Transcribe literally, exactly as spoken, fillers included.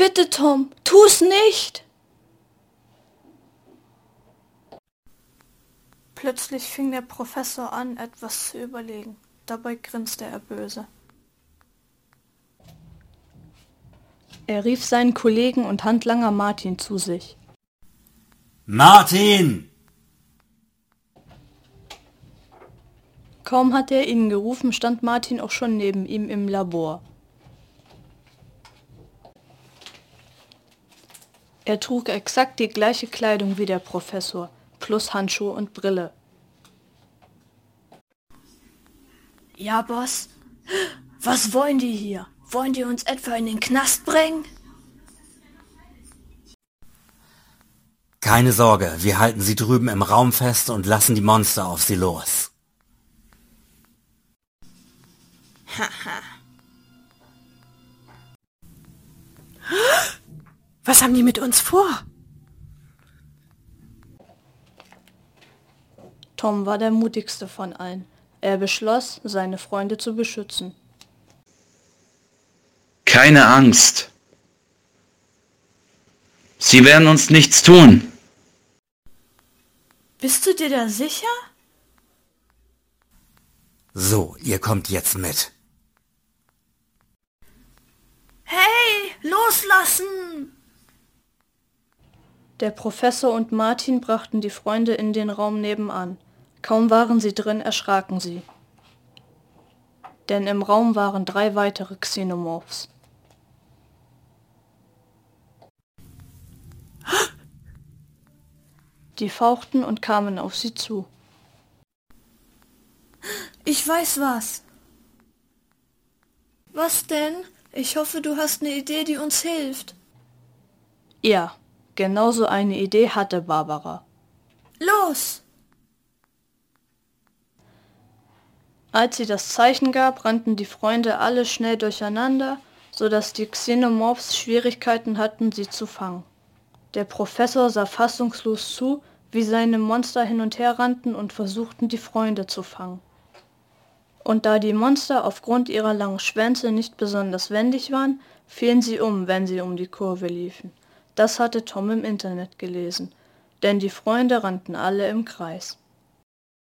Bitte, Tom, tu's nicht! Plötzlich fing der Professor an, etwas zu überlegen. Dabei grinste er böse. Er rief seinen Kollegen und Handlanger Martin zu sich. Martin! Kaum hatte er ihn gerufen, stand Martin auch schon neben ihm im Labor. Er trug exakt die gleiche Kleidung wie der Professor, plus Handschuhe und Brille. Ja, Boss? Was wollen die hier? Wollen die uns etwa in den Knast bringen? Keine Sorge, wir halten sie drüben im Raum fest und lassen die Monster auf sie los. Haha. Was haben die mit uns vor? Tom war der mutigste von allen. Er beschloss, seine Freunde zu beschützen. Keine Angst. Sie werden uns nichts tun. Bist du dir da sicher? So, ihr kommt jetzt mit. Hey, loslassen! Der Professor und Martin brachten die Freunde in den Raum nebenan. Kaum waren sie drin, erschraken sie. Denn im Raum waren drei weitere Xenomorphs. Die fauchten und kamen auf sie zu. Ich weiß was. Was denn? Ich hoffe, du hast eine Idee, die uns hilft. Ja, genauso eine Idee hatte Barbara. Los! Als sie das Zeichen gab, rannten die Freunde alle schnell durcheinander, sodass die Xenomorphs Schwierigkeiten hatten, sie zu fangen. Der Professor sah fassungslos zu, wie seine Monster hin und her rannten und versuchten, die Freunde zu fangen. Und da die Monster aufgrund ihrer langen Schwänze nicht besonders wendig waren, fielen sie um, wenn sie um die Kurve liefen. Das hatte Tom im Internet gelesen, denn die Freunde rannten alle im Kreis.